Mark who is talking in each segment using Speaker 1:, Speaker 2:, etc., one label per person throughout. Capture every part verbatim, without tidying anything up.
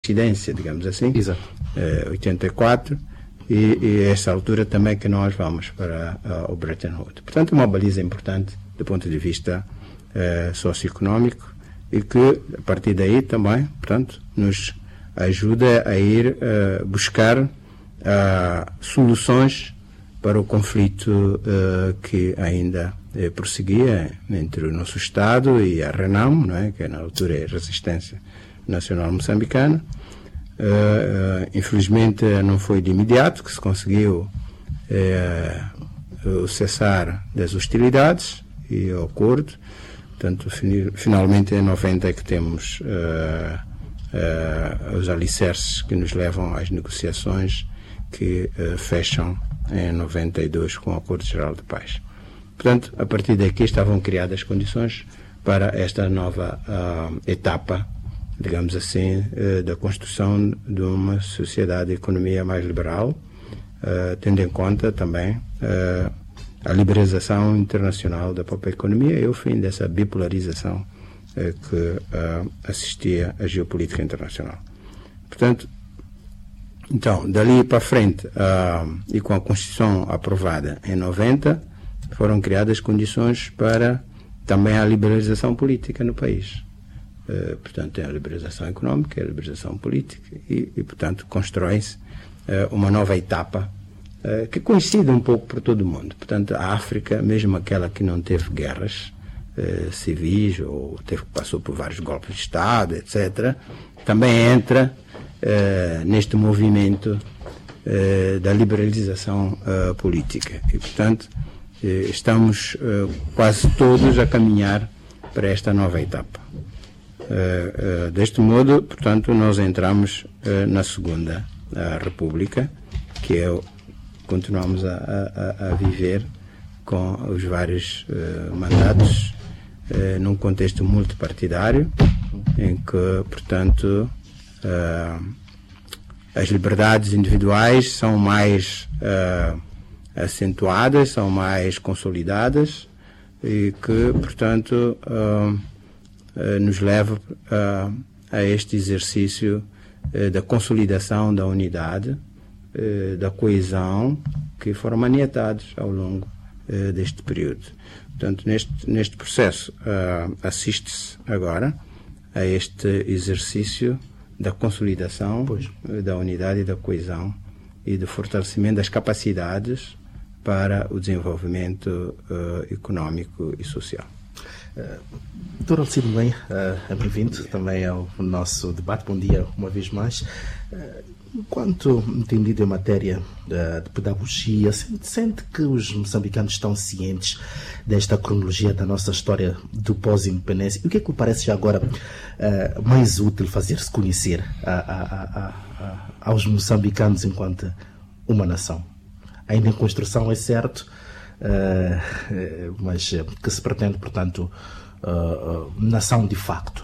Speaker 1: incidência, digamos assim.
Speaker 2: Exato.
Speaker 1: Uh, oitenta e quatro, e, e essa altura também que nós vamos para uh, o Bretton Woods. Portanto, uma baliza importante do ponto de vista uh, socioeconómico, e que, a partir daí também, portanto, nos ajuda a ir uh, buscar uh, soluções para o conflito uh, que ainda uh, prosseguia entre o nosso Estado e a RENAM, não é? Que na altura é a Resistência Nacional Moçambicana. Uh, uh, infelizmente não foi de imediato que se conseguiu uh, o cessar das hostilidades e o acordo. Portanto, finalmente em noventa é que temos uh, uh, os alicerces que nos levam às negociações que uh, fecham em noventa e dois com o Acordo Geral de Paz. Portanto, a partir daqui estavam criadas condições para esta nova uh, etapa, digamos assim, uh, da construção de uma sociedade e economia mais liberal, uh, tendo em conta também uh, a liberalização internacional da própria economia e o fim dessa bipolarização uh, que uh, assistia à geopolítica internacional. Portanto, então, dali para frente, uh, e com a Constituição aprovada em noventa, foram criadas condições para também a liberalização política no país. Uh, portanto, tem a liberalização económica, a liberalização política e, e portanto, constrói-se uh, uma nova etapa uh, que coincide um pouco por todo o mundo. Portanto, a África, mesmo aquela que não teve guerras uh, civis ou teve, passou por vários golpes de Estado, etcétera, também entra Uh, neste movimento uh, da liberalização uh, política. E, portanto, uh, estamos uh, quase todos a caminhar para esta nova etapa. Uh, uh, deste modo, portanto, nós entramos uh, na Segunda uh, República, que é, continuamos a, a, a viver com os vários uh, mandatos uh, num contexto multipartidário, em que, portanto, Uh, as liberdades individuais são mais uh, acentuadas, são mais consolidadas e que, portanto, uh, uh, nos leva uh, a este exercício uh, da consolidação da unidade, uh, da coesão, que foram maniatados ao longo uh, deste período. Portanto, neste, neste processo uh, assiste-se agora a este exercício da consolidação, pois, da unidade e da coesão e do fortalecimento das capacidades para o desenvolvimento uh, económico e social.
Speaker 2: Uh, doutor Alcides Belém, uh, é bem-vindo também ao nosso debate. Bom dia uma vez mais. Uh, Enquanto entendido em matéria uh, de pedagogia, sente, sente que os moçambicanos estão cientes desta cronologia da nossa história do pós-independência? E o que é que lhe parece já agora uh, mais útil fazer-se conhecer a, a, a, a, aos moçambicanos enquanto uma nação? Ainda em construção, é certo, uh, mas que se pretende, portanto, uh, uh, nação de facto.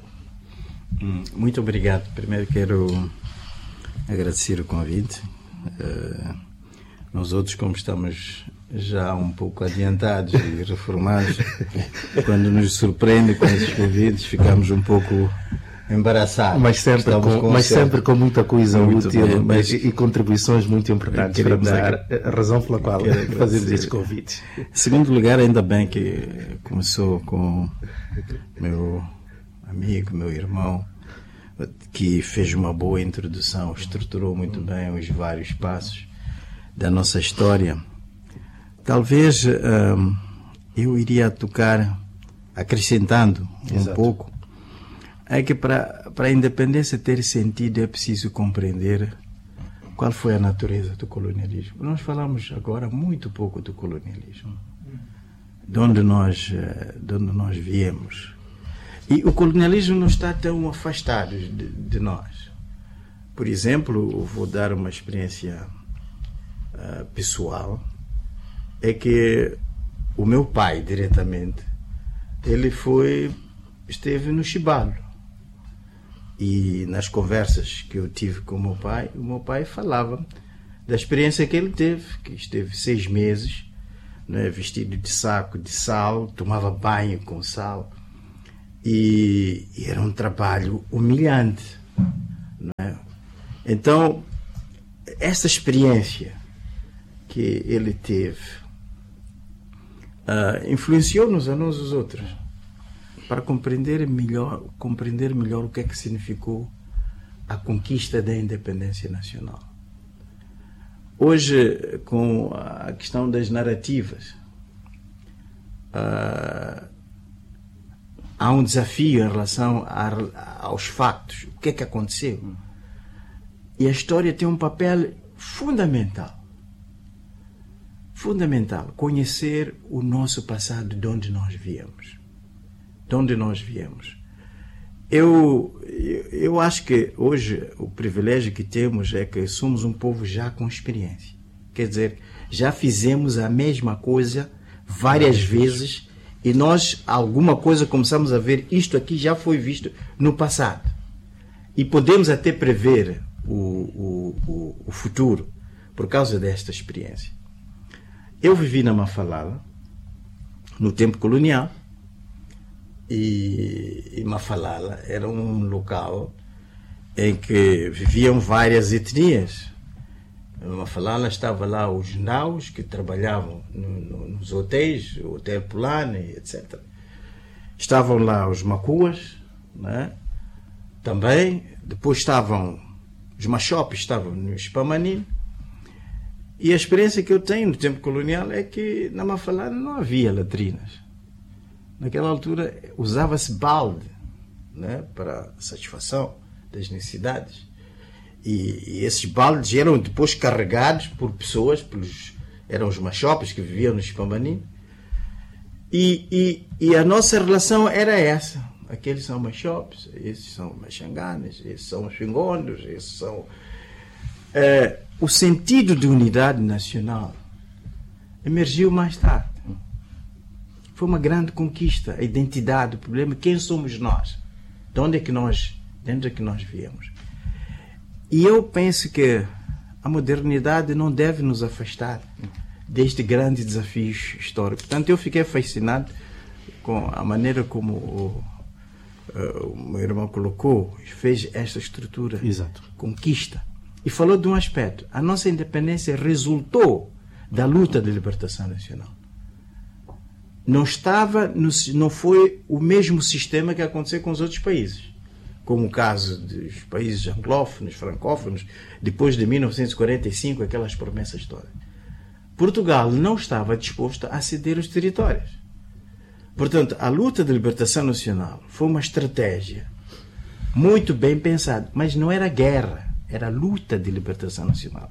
Speaker 3: Muito obrigado. Primeiro quero agradecer o convite. Uh, nós outros, como estamos já um pouco adiantados e reformados, quando nos surpreende com esses convites, ficamos um pouco embaraçados.
Speaker 2: Mas sempre, com, com, mas sempre com muita coisa muito útil bem, mas e, e contribuições muito importantes para nos dar a razão pela qual fazemos estes convites.
Speaker 3: Em segundo lugar, ainda bem que começou com meu amigo, meu irmão, que fez uma boa introdução, estruturou muito bem os vários passos da nossa história. Talvez hum, eu iria tocar, acrescentando um Exato. pouco, é que para, para a independência ter sentido é preciso compreender qual foi a natureza do colonialismo. Nós falamos agora muito pouco do colonialismo, de onde nós, de onde nós viemos. E o colonialismo não está tão afastado de, de nós. Por exemplo, vou dar uma experiência uh, pessoal, é que o meu pai, diretamente, ele foi, esteve no Chibalo. E nas conversas que eu tive com o meu pai, o meu pai falava da experiência que ele teve, que esteve seis meses, né, vestido de saco de sal, tomava banho com sal. E, e era um trabalho humilhante, não é? Então, essa experiência que ele teve uh, influenciou-nos a nós os outros para compreender melhor, compreender melhor o que é que significou a conquista da independência nacional. Hoje, com a questão das narrativas, uh, há um desafio em relação a, aos factos. O que é que aconteceu? E a história tem um papel fundamental. Fundamental. Conhecer o nosso passado, de onde nós viemos. De onde nós viemos. Eu, eu acho que hoje o privilégio que temos é que somos um povo já com experiência. Quer dizer, já fizemos a mesma coisa várias vezes e nós, alguma coisa, começamos a ver, isto aqui já foi visto no passado. E podemos até prever o, o, o, o futuro por causa desta experiência. Eu vivi na Mafalala, no tempo colonial, e, e Mafalala era um local em que viviam várias etnias. Na Mafalala estava lá os naus que trabalhavam no, no, nos hotéis, o Hotel Pulane, etcétera. Estavam lá os macuas, né? Também. Depois estavam os machopes, estavam no Spamanim. E a experiência que eu tenho no tempo colonial é que na Mafalala não havia latrinas. Naquela altura usava-se balde, né, para satisfação das necessidades. E, e esses baldes eram depois carregados por pessoas, pelos, eram os machopes que viviam no Spamanim. E, e, e a nossa relação era essa. Aqueles são machopes, esses são machanganes, esses são xingondos, esses são... É, o sentido de unidade nacional emergiu mais tarde. Foi uma grande conquista, a identidade, o problema, quem somos nós? De onde é que nós, de onde é que nós viemos? E eu penso que a modernidade não deve nos afastar deste grande desafio histórico. Portanto, eu fiquei fascinado com a maneira como o, uh, o meu irmão colocou, fez esta estrutura.
Speaker 2: Exato.
Speaker 3: Conquista. E falou de um aspecto. A nossa independência resultou da luta de libertação nacional. Não estava, no, não foi o mesmo sistema que aconteceu com os outros países, como o caso dos países anglófonos, francófonos, depois de mil novecentos e quarenta e cinco, aquelas promessas todas. Portugal não estava disposto a ceder os territórios. Portanto, a luta de libertação nacional foi uma estratégia muito bem pensada, mas não era guerra, era luta de libertação nacional.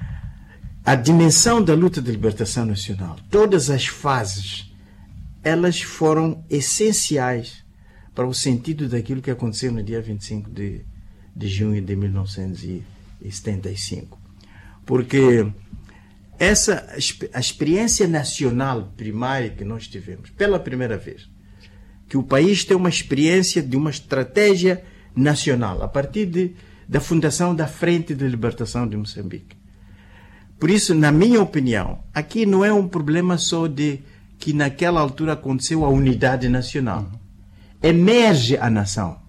Speaker 3: A dimensão da luta de libertação nacional, todas as fases, elas foram essenciais para o sentido daquilo que aconteceu no dia vinte e cinco de, de junho de mil novecentos e setenta e cinco. Porque essa, a experiência nacional primária que nós tivemos, pela primeira vez, que o país tem uma experiência de uma estratégia nacional, a partir de, da fundação da Frente de Libertação de Moçambique. Por isso, na minha opinião, aqui não é um problema só de que naquela altura aconteceu a unidade nacional. Emerge a nação.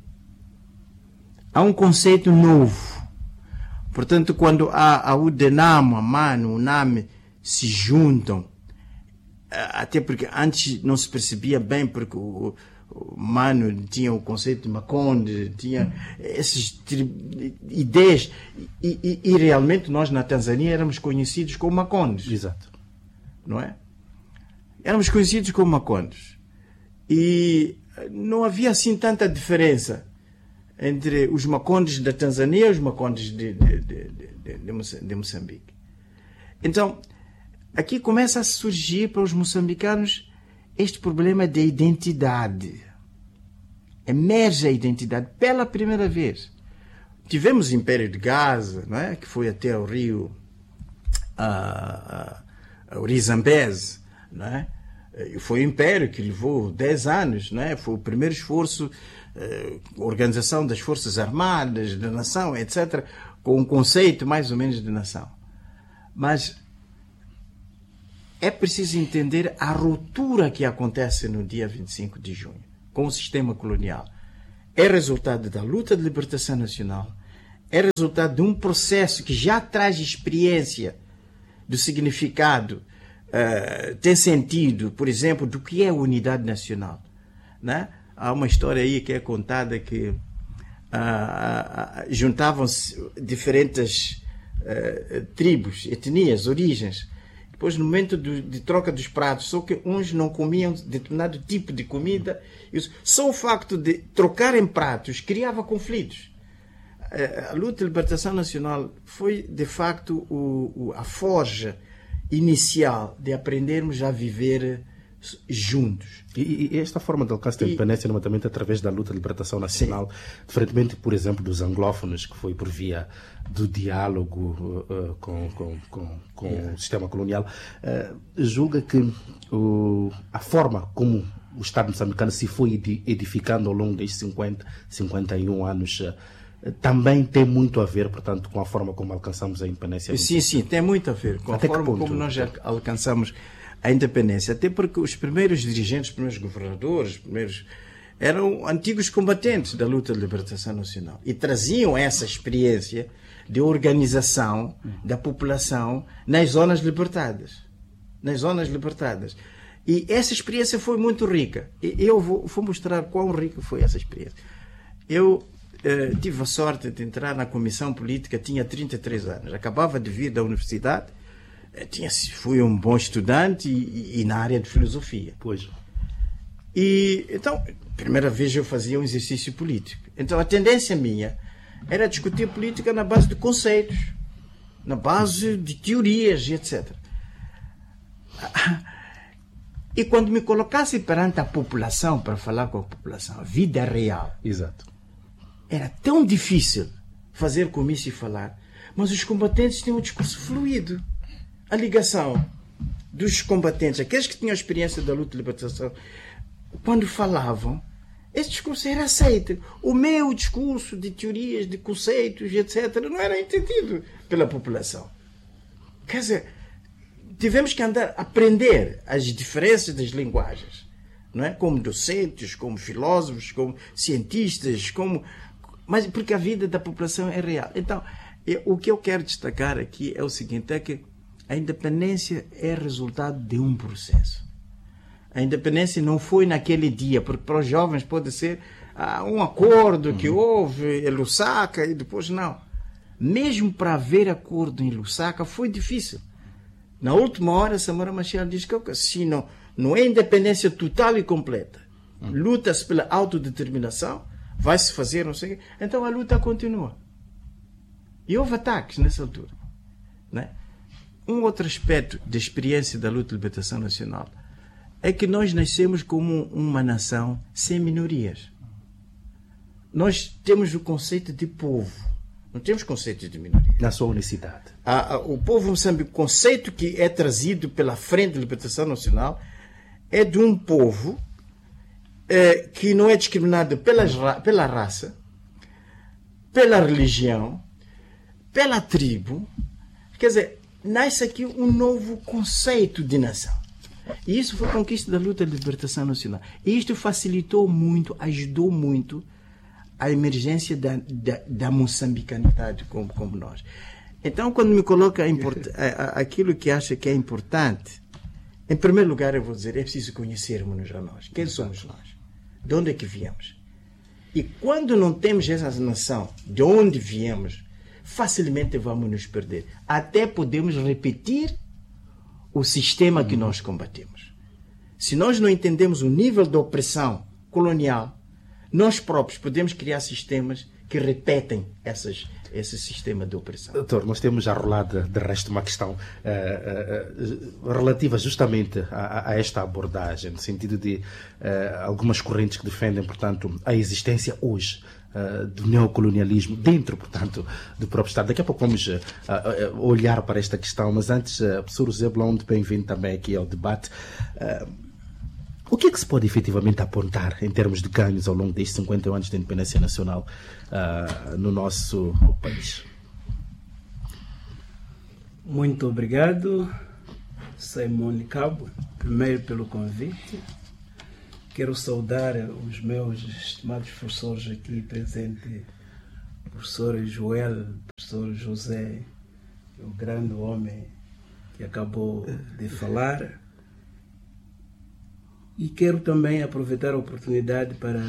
Speaker 3: Há um conceito novo. Portanto, quando a, a UDENAM, a MANO, o NAM se juntam, até porque antes não se percebia bem, porque o, o MANO tinha o conceito de Maconde, tinha essas ideias, e, e, e realmente nós na Tanzânia éramos conhecidos como Macondes.
Speaker 2: Exato.
Speaker 3: Não é? Éramos conhecidos como Macondes. E não havia assim tanta diferença entre os Macondes da Tanzânia e os Macondes de, de, de, de, de, de Moçambique. Então, aqui começa a surgir para os moçambicanos este problema de identidade. Emerge a identidade pela primeira vez. Tivemos o Império de Gaza, não é? Que foi até o rio a, a, o rio Zambeze, não é? Foi o Império que levou dez anos, não é? Foi o primeiro esforço, eh, organização das Forças Armadas, da nação, etcétera, com um conceito mais ou menos de nação. Mas é preciso entender a ruptura que acontece no dia vinte e cinco de junho com o sistema colonial. É resultado da luta de libertação nacional, é resultado de um processo que já traz experiência do significado, uh, tem sentido, por exemplo, do que é a unidade nacional, né? Há uma história aí que é contada que uh, uh, juntavam-se diferentes uh, tribos, etnias, origens. Depois, no momento do, de troca dos pratos, só que uns não comiam determinado tipo de comida, e só o facto de trocarem pratos criava conflitos. A luta de libertação nacional foi, de facto, o, o, a forja inicial de aprendermos a viver juntos.
Speaker 2: E, e esta forma de alcance da independência, nomeadamente através da luta de libertação nacional, sim, diferentemente, por exemplo, dos anglófonos, que foi por via do diálogo uh, com, com, com, com yeah. o sistema colonial, uh, julga que uh, a forma como o Estado moçambicano se foi edificando ao longo destes cinquenta, cinquenta e um anos uh, também tem muito a ver, portanto, com a forma como alcançamos a independência?
Speaker 3: Sim, sim, tem muito a ver com Até a forma ponto, como nós alcançamos a independência. Até porque os primeiros dirigentes, os primeiros governadores, os primeiros eram antigos combatentes da luta de libertação nacional e traziam essa experiência de organização da população nas zonas libertadas. Nas zonas libertadas. E essa experiência foi muito rica. E eu vou, vou mostrar quão rica foi essa experiência. Eu Uh, tive a sorte de entrar na comissão política, tinha trinta e três anos, acabava de vir da universidade, uh, tinha, fui um bom estudante e, e, e na área de filosofia.
Speaker 2: Pois.
Speaker 3: E então, primeira vez eu fazia um exercício político. Então a tendência minha era discutir política na base de conceitos, na base de teorias e etcétera. E quando me colocasse perante a população para falar com a população, a vida real.
Speaker 2: Exato.
Speaker 3: Era tão difícil fazer comício e falar, mas os combatentes tinham um discurso fluido. A ligação dos combatentes, aqueles que tinham a experiência da luta de libertação, quando falavam, esse discurso era aceito. O meu discurso de teorias, de conceitos, etcétera, não era entendido pela população. Quer dizer, tivemos que andar, aprender as diferenças das linguagens, não é? Como docentes, como filósofos, como cientistas, como... mas porque a vida da população é real. Então, eu, o que eu quero destacar aqui é o seguinte, é que a independência é resultado de um processo. A independência não foi naquele dia, porque para os jovens pode ser ah, um acordo que houve em Lusaka e depois não. Mesmo para haver acordo em Lusaka foi difícil. Na última hora, Samora Machel diz que se não, não é independência total e completa, luta-se pela autodeterminação, vai-se fazer, não sei o quê. Então a luta continua. E houve ataques nessa altura. Né? Um outro aspecto da experiência da luta de libertação nacional é que nós nascemos como uma nação sem minorias. Nós temos o conceito de povo. Não temos conceito de minoria.
Speaker 2: Na sua unicidade.
Speaker 3: A, a, o povo moçambicano, o conceito que é trazido pela Frente de Libertação Nacional é de um povo É, que não é discriminado pelas, pela raça, pela religião, pela tribo. Quer dizer, nasce aqui um novo conceito de nação. E isso foi conquista da luta de libertação nacional. E isto facilitou muito, ajudou muito a emergência da, da, da moçambicanidade como, como nós. Então, quando me coloca import, a, a, aquilo que acha que é importante, em primeiro lugar eu vou dizer, é preciso conhecermos-nos a nós. Quem somos nós? De onde é que viemos? E quando não temos essa noção de onde viemos, facilmente vamos nos perder. Até podemos repetir o sistema que nós combatemos. Se nós não entendemos o nível de opressão colonial, nós próprios podemos criar sistemas que repetem essas, esse sistema de opressão.
Speaker 2: Doutor, nós temos já rolado de resto uma questão uh, uh, relativa justamente a, a esta abordagem, no sentido de uh, algumas correntes que defendem, portanto, a existência hoje uh, do neocolonialismo dentro, portanto, do próprio Estado. Daqui a pouco vamos uh, uh, olhar para esta questão, mas antes, uh, professor José Blonde, bem-vindo também aqui ao debate. Uh, O que é que se pode efetivamente apontar em termos de ganhos ao longo destes cinquenta anos de independência nacional uh, no nosso país?
Speaker 4: Muito obrigado, Simone Cabo, primeiro pelo convite. Quero saudar os meus estimados professores aqui presentes professor Joel, professor José, o grande homem que acabou de falar. E quero também aproveitar a oportunidade para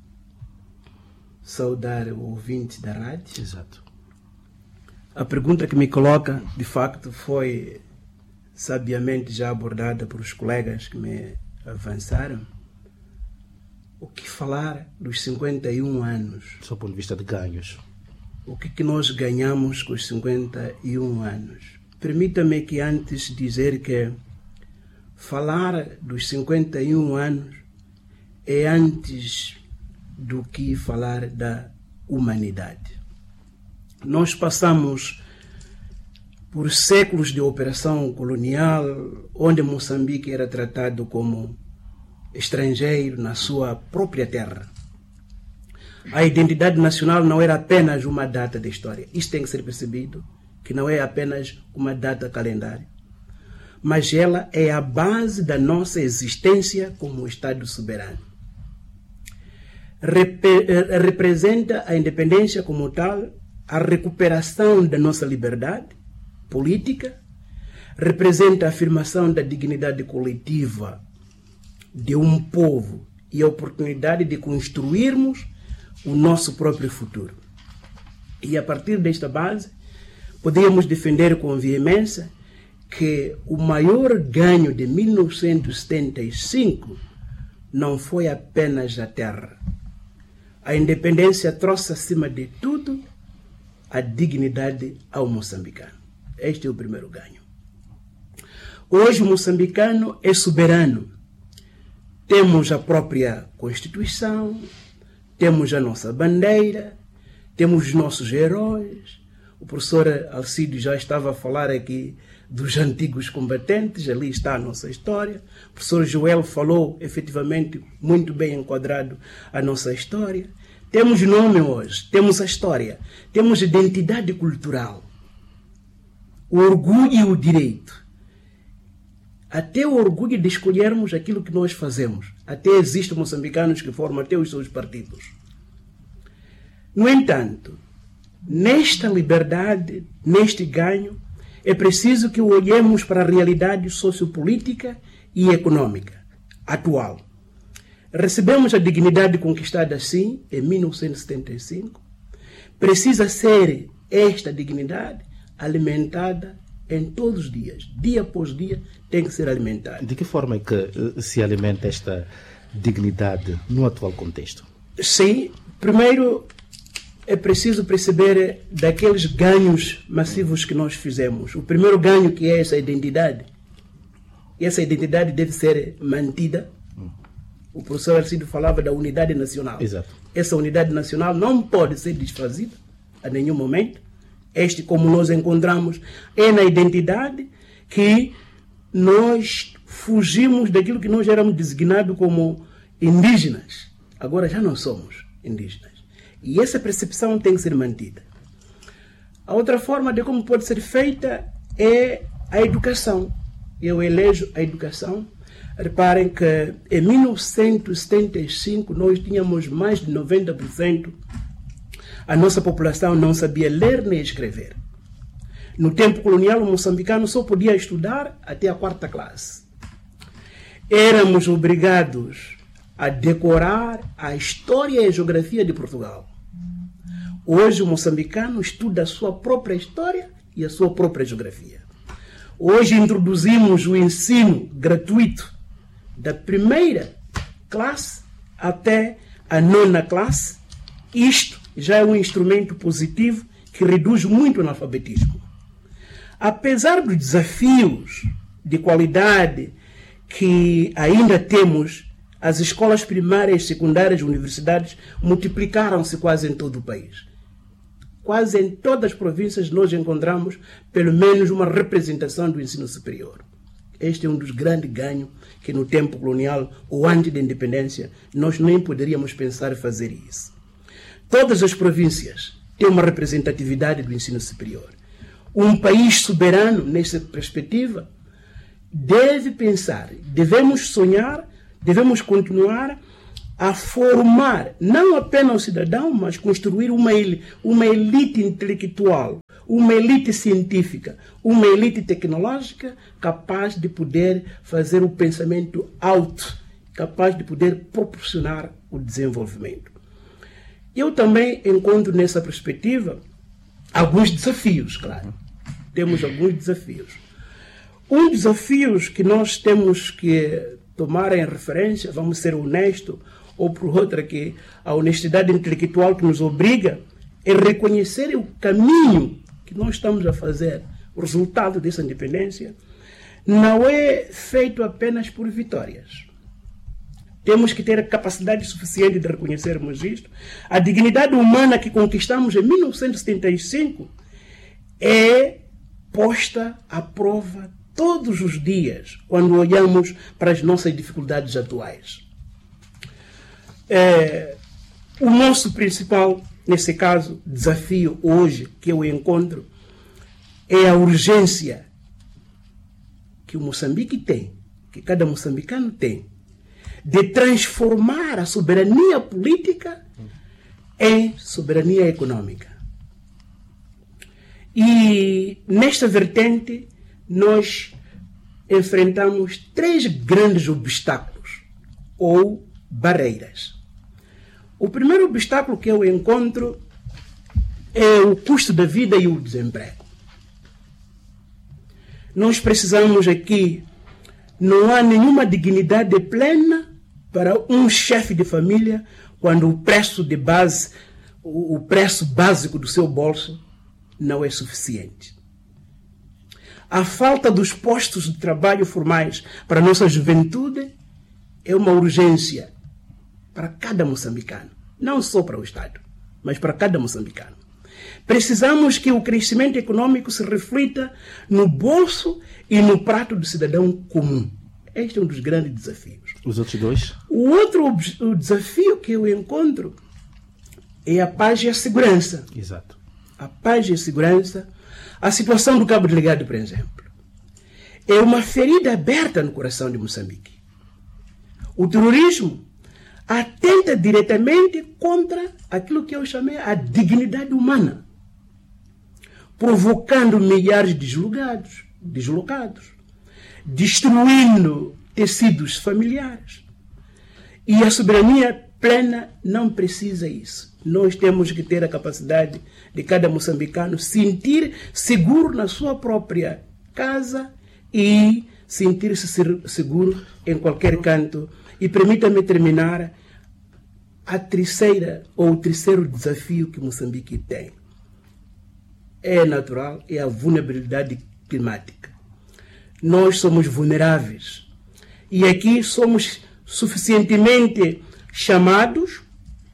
Speaker 4: saudar o ouvinte da rádio.
Speaker 2: Exato.
Speaker 4: A pergunta que me coloca, de facto, foi sabiamente já abordada por os colegas que me avançaram. O que falar dos cinquenta e um anos?
Speaker 2: Do seu ponto de vista de ganhos.
Speaker 4: O que, que nós ganhamos com os cinquenta e um anos? Permita-me que antes dizer que falar dos cinquenta e um anos é antes do que falar da humanidade. Nós passamos por séculos de operação colonial, onde Moçambique era tratado como estrangeiro na sua própria terra. A identidade nacional não era apenas uma data da história. Isto tem que ser percebido, que não é apenas uma data calendário, mas ela é a base da nossa existência como Estado soberano. Rep- representa a independência como tal, a recuperação da nossa liberdade política, representa a afirmação da dignidade coletiva de um povo e a oportunidade de construirmos o nosso próprio futuro. E a partir desta base, podemos defender com veemência que o maior ganho de mil novecentos e setenta e cinco não foi apenas a terra. A independência trouxe, acima de tudo, a dignidade ao moçambicano. Este é o primeiro ganho. Hoje o moçambicano é soberano. Temos a própria Constituição, temos a nossa bandeira, temos os nossos heróis. O professor Alcídio já estava a falar aqui dos antigos combatentes, ali está a nossa história. O professor Joel falou, efetivamente, muito bem enquadrado a nossa história. Temos nome hoje, temos a história, temos identidade cultural, o orgulho e o direito. Até o orgulho de escolhermos aquilo que nós fazemos. Até existem moçambicanos que formam até os seus partidos. No entanto, nesta liberdade, neste ganho, é preciso que olhemos para a realidade sociopolítica e econômica atual. Recebemos a dignidade conquistada assim, em mil novecentos e setenta e cinco. Precisa ser esta dignidade alimentada em todos os dias. Dia após dia tem que ser alimentada.
Speaker 2: De que forma é que se alimenta esta dignidade no atual contexto?
Speaker 4: Sim, primeiro é preciso perceber daqueles ganhos massivos que nós fizemos. O primeiro ganho, que é essa identidade. E essa identidade deve ser mantida. O professor Alcido falava da unidade nacional.
Speaker 2: Exato.
Speaker 4: Essa unidade nacional não pode ser desfazida a nenhum momento. Este, como nós encontramos, é na identidade que nós fugimos daquilo que nós éramos designados como indígenas. Agora já não somos indígenas. E essa percepção tem que ser mantida. A outra forma de como pode ser feita é a educação. Eu elejo a educação. Reparem que em mil novecentos e setenta e cinco nós tínhamos mais de noventa por cento. A nossa população não sabia ler nem escrever. No tempo colonial, o moçambicano só podia estudar até a quarta classe. Éramos obrigados a decorar a história e a geografia de Portugal. Hoje o moçambicano estuda a sua própria história e a sua própria geografia. Hoje introduzimos o ensino gratuito da primeira classe até a nona classe. Isto já é um instrumento positivo que reduz muito o analfabetismo. Apesar dos desafios de qualidade que ainda temos, as escolas primárias, secundárias e universidades multiplicaram-se quase em todo o país. Quase em todas as províncias nós encontramos pelo menos uma representação do ensino superior. Este é um dos grandes ganhos que no tempo colonial ou antes da independência nós nem poderíamos pensar em fazer isso. Todas as províncias têm uma representatividade do ensino superior. Um país soberano, nessa perspectiva, deve pensar, devemos sonhar, devemos continuar a formar não apenas o cidadão, mas construir uma, uma elite intelectual, uma elite científica, uma elite tecnológica capaz de poder fazer o pensamento alto, capaz de poder proporcionar o desenvolvimento. Eu também encontro nessa perspectiva alguns desafios, claro. Temos alguns desafios. Um desafio que nós temos que tomar em referência, vamos ser honestos, ou por outra que a honestidade intelectual que nos obriga é reconhecer o caminho que nós estamos a fazer, o resultado dessa independência, não é feito apenas por vitórias. Temos que ter a capacidade suficiente de reconhecermos isto. A dignidade humana que conquistamos em mil novecentos e setenta e cinco é posta à prova todos os dias quando olhamos para as nossas dificuldades atuais. É, o nosso principal, nesse caso, desafio hoje que eu encontro é a urgência que o Moçambique tem, que cada moçambicano tem, de transformar a soberania política em soberania econômica. E nesta vertente nós enfrentamos três grandes obstáculos ou barreiras. O primeiro obstáculo que eu encontro é o custo da vida e o desemprego. Nós precisamos aqui, não há nenhuma dignidade plena para um chefe de família quando o preço de base, o preço básico do seu bolso não é suficiente. A falta dos postos de trabalho formais para a nossa juventude é uma urgência para cada moçambicano, não só para o Estado, mas para cada moçambicano. Precisamos que o crescimento econômico se reflita no bolso e no prato do cidadão comum. Este é um dos grandes desafios.
Speaker 2: Os outros dois?
Speaker 4: O outro o desafio que eu encontro é a paz e a segurança.
Speaker 2: Exato.
Speaker 4: A paz e a segurança. A situação do Cabo Delgado, por exemplo, é uma ferida aberta no coração de Moçambique. O terrorismo atenta diretamente contra aquilo que eu chamei a dignidade humana, provocando milhares de deslocados, deslocados, destruindo tecidos familiares. E a soberania plena não precisa isso. Nós temos que ter a capacidade de cada moçambicano sentir seguro na sua própria casa e sentir-se seguro em qualquer canto. E permita-me terminar a terceira ou o terceiro desafio que Moçambique tem. É natural, é a vulnerabilidade climática. Nós somos vulneráveis. E aqui somos suficientemente chamados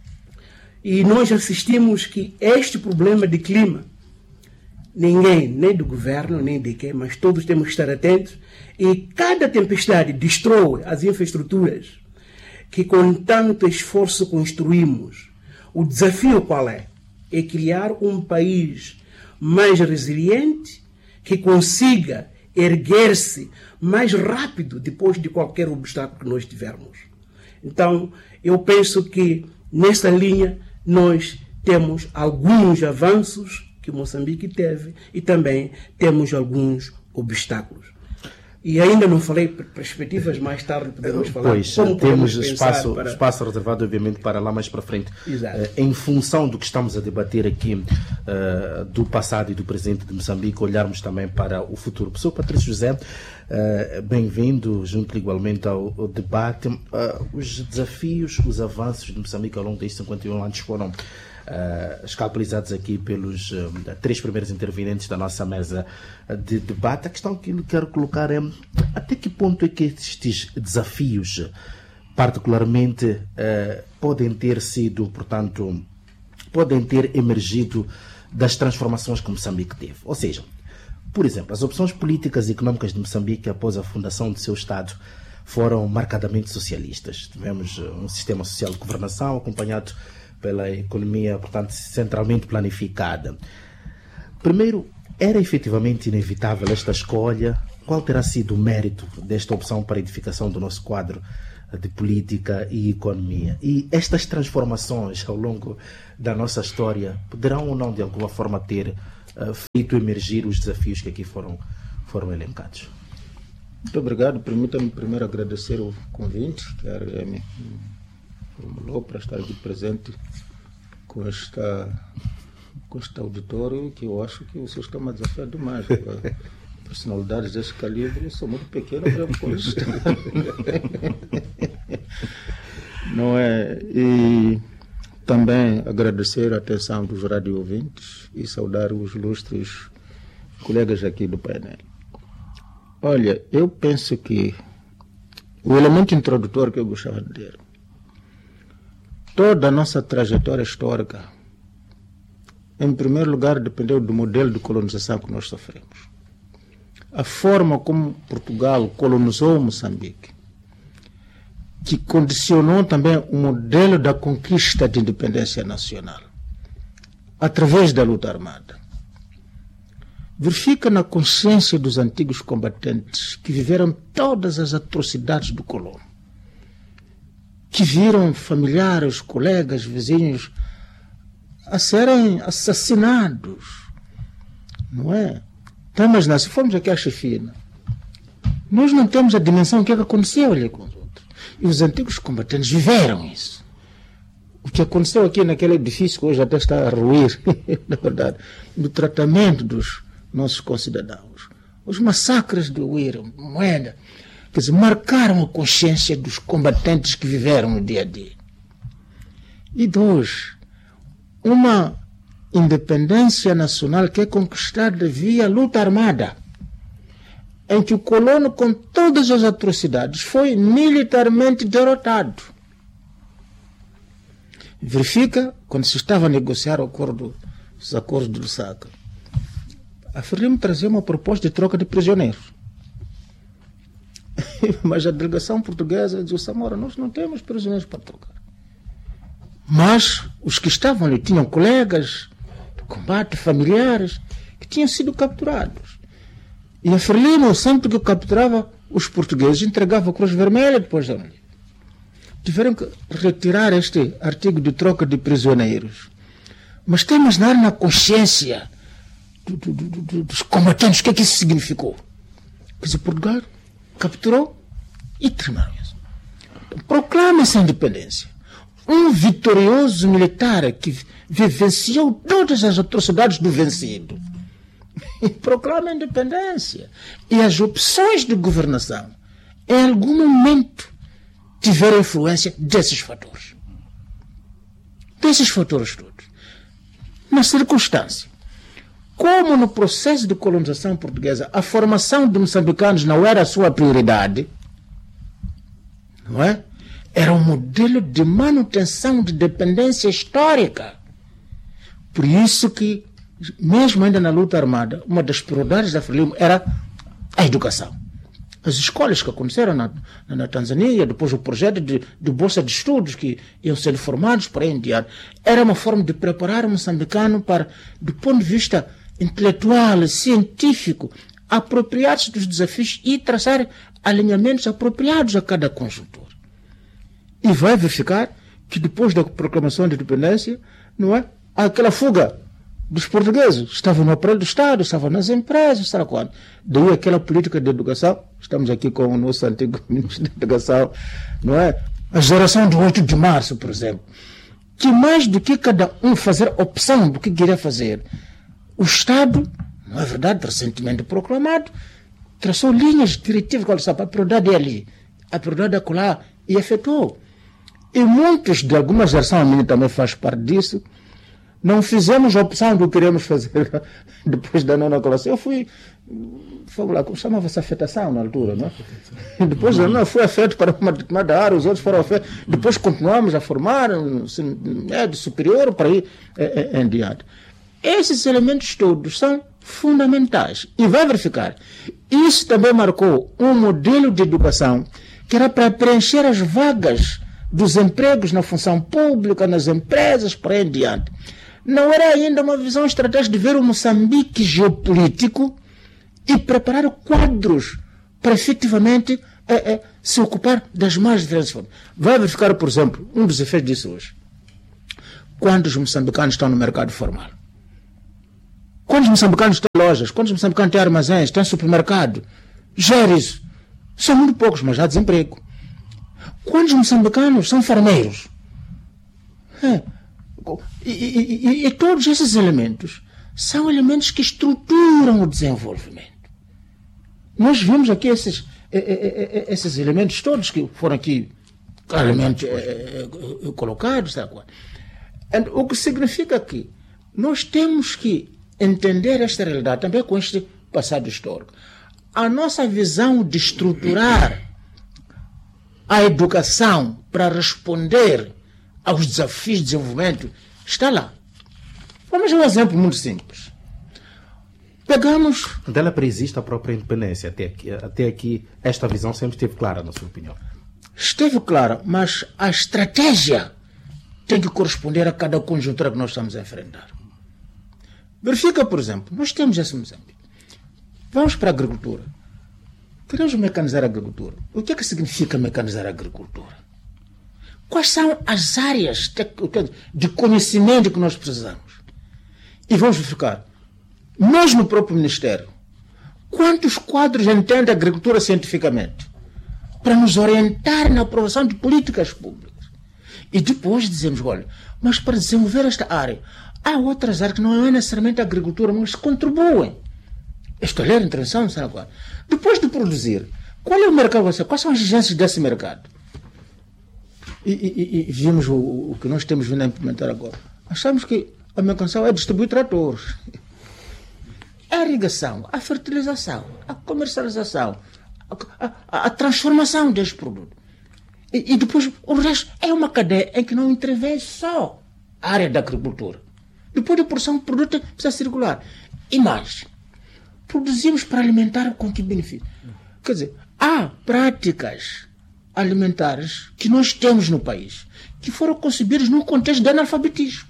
Speaker 4: e nós assistimos que este problema de clima, ninguém, nem do governo, nem de quem, mas todos temos que estar atentos, e cada tempestade destrói as infraestruturas que com tanto esforço construímos. O desafio qual é? É criar um país mais resiliente, que consiga erguer-se mais rápido depois de qualquer obstáculo que nós tivermos. Então, eu penso que nessa linha nós temos alguns avanços que Moçambique teve e também temos alguns obstáculos. E ainda não falei perspectivas, mais tarde podemos falar.
Speaker 2: Pois,
Speaker 4: como
Speaker 2: temos espaço,
Speaker 4: para...
Speaker 2: espaço reservado, obviamente, para lá mais para frente.
Speaker 4: Exato.
Speaker 2: Uh, em função do que estamos a debater aqui, uh, do passado e do presente de Moçambique, olharmos também para o futuro. Professor Patrício José, uh, bem-vindo, junto igualmente ao, ao debate. Uh, os desafios, os avanços de Moçambique ao longo destes cinquenta e um anos foram Uh, escalpelizados aqui pelos uh, três primeiros intervenientes da nossa mesa de debate. A questão que eu quero colocar é até que ponto é que estes desafios particularmente uh, podem ter sido, portanto, podem ter emergido das transformações que Moçambique teve. Ou seja, por exemplo, as opções políticas e econômicas de Moçambique após a fundação do seu Estado foram marcadamente socialistas. Tivemos uh, um sistema social de governação acompanhado pela economia, portanto, centralmente planificada. Primeiro, era efetivamente inevitável esta escolha? Qual terá sido o mérito desta opção para a edificação do nosso quadro de política e economia. E estas transformações ao longo da nossa história poderão ou não de alguma forma ter uh, feito emergir os desafios que aqui foram, foram elencados.
Speaker 5: Muito obrigado. Permita-me primeiro agradecer o convite que a R M formulou para estar aqui presente com, esta, com este auditório, que eu acho que o senhor está me desafiando demais. Personalidades desse calibre, eu sou muito pequeno para me conquistar. Não é? E também agradecer a atenção dos rádio ouvintes e saudar os ilustres colegas aqui do painel. Olha, eu penso que o elemento introdutório que eu gostava de dizer, toda a nossa trajetória histórica, em primeiro lugar, dependeu do modelo de colonização que nós sofremos. A forma como Portugal colonizou Moçambique, que condicionou também o modelo da conquista de independência nacional, através da luta armada. Verifica na consciência dos antigos combatentes que viveram todas as atrocidades do colono, que viram familiares, colegas, vizinhos a serem assassinados, não é? Então, mas não, se formos aqui à chefina, nós não temos a dimensão do que, é que aconteceu ali com os outros. E os antigos combatentes viveram isso. O que aconteceu aqui naquele edifício que hoje até está a ruir, na verdade, no tratamento dos nossos concidadãos. Os massacres do Uira, Moeda, quer dizer, marcaram a consciência dos combatentes que viveram no dia a dia. E dois, uma independência nacional que é conquistada via luta armada, em que o colono, com todas as atrocidades, foi militarmente derrotado. Verifica, quando se estava a negociar o acordo, os acordos de Lusaka, a Frelimo trazia uma proposta de troca de prisioneiros. Mas a delegação portuguesa dizia: Samora, nós não temos prisioneiros para trocar. Mas os que estavam ali tinham colegas de combate, familiares, que tinham sido capturados. E a Frelimo, sempre que capturava os portugueses, entregava a Cruz Vermelha depois da noite. Tiveram que retirar este artigo de troca de prisioneiros. Mas temos na, na consciência do, do, do, do, dos combatentes o que é que isso significou. Quer dizer, Portugal capturou e terminaram isso. Então, proclama-se a independência. Um vitorioso militar que vivenciou todas as atrocidades do vencido e proclama a independência. E as opções de governação, em algum momento, tiveram influência desses fatores. Desses fatores todos. Na circunstância, como no processo de colonização portuguesa, a formação de moçambicanos não era a sua prioridade, não é? Era um modelo de manutenção de dependência histórica. Por isso que, mesmo ainda na luta armada, uma das prioridades da Frelimo era a educação. As escolas que aconteceram na, na, na Tanzânia, depois o projeto de, de bolsa de estudos que iam ser formados por aí em diante, era uma forma de preparar o moçambicano para, do ponto de vista intelectual, científico, apropriar-se dos desafios e traçar alinhamentos apropriados a cada conjuntura. E vai verificar que depois da proclamação de independência, não é? Há aquela fuga dos portugueses. Estavam no aparelho do Estado, estavam nas empresas, será quando? Daí aquela política de educação, estamos aqui com o nosso antigo ministro de Educação, não é? A geração do oito de março, por exemplo, que mais do que cada um fazer opção do que queria fazer, o Estado, não é verdade, recentemente proclamado, traçou linhas diretivas, qual sabe, a prioridade é ali, a prioridade é acolá, e efetuou. E muitos de alguma geração, a minha também faz parte disso, não fizemos a opção do que queríamos fazer depois da nona colação. Eu fui, vamos lá, como chamava-se afetação na altura, não é? Depois da nona foi afeto para uma determinada área, os outros foram afetos. Depois continuamos a formar, é, de superior para ir é, é, em diante. Esses elementos todos são fundamentais. E vai verificar. Isso também marcou um modelo de educação que era para preencher as vagas dos empregos na função pública, nas empresas, para aí em diante. Não era ainda uma visão estratégica de ver o Moçambique geopolítico e preparar quadros para efetivamente é, é, se ocupar das mais diferentes formas. Vai verificar, por exemplo, um dos efeitos disso hoje. Quantos moçambicanos estão no mercado formal? Quantos moçambicanos têm lojas? Quantos moçambicanos têm armazéns? Têm supermercado? Gera isso. São muito poucos, mas há desemprego. Quantos moçambicanos são farmeiros? É. E, e, e, e todos esses elementos são elementos que estruturam o desenvolvimento. Nós vimos aqui esses, esses elementos todos que foram aqui claramente colocados. O que significa que nós temos que entender esta realidade também com este passado histórico. A nossa visão de estruturar a educação para responder aos desafios de desenvolvimento está lá. Vamos a um exemplo muito simples. Pegamos...
Speaker 2: Dela preexiste a própria independência. Até aqui, até aqui, esta visão sempre esteve clara, na sua opinião.
Speaker 5: Esteve clara, mas a estratégia tem que corresponder a cada conjuntura que nós estamos a enfrentar. Verifica, por exemplo, nós temos esse Moçambique. Vamos para a agricultura. Queremos mecanizar a agricultura. O que é que significa mecanizar a agricultura? Quais são as áreas de conhecimento que nós precisamos? E vamos verificar. Nós, no próprio Ministério, quantos quadros entendem a agricultura cientificamente? Para nos orientar na aprovação de políticas públicas. E depois dizemos, olha, mas para desenvolver esta área, há outras áreas que não é necessariamente a agricultura, mas contribuem. Escolher intervenção, sabe qual? Depois de produzir, qual é o mercado? Quais são as exigências desse mercado? E, e, e vimos o, o que nós temos vindo a implementar agora. Achamos que a minha canção é distribuir tratores. A irrigação, a fertilização, a comercialização, a, a, a transformação deste produto. E, e depois o resto é uma cadeia em que não intervém só a área da agricultura. Depois da produção, o produto precisa circular. E mais, produzimos para alimentar com que benefício? Quer dizer, há práticas alimentares que nós temos no país que foram concebidas num contexto de analfabetismo.